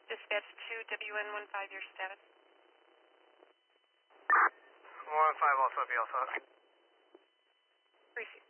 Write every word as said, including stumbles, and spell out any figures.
Dispatch two, W N one five, your status. one five also be also. Receive.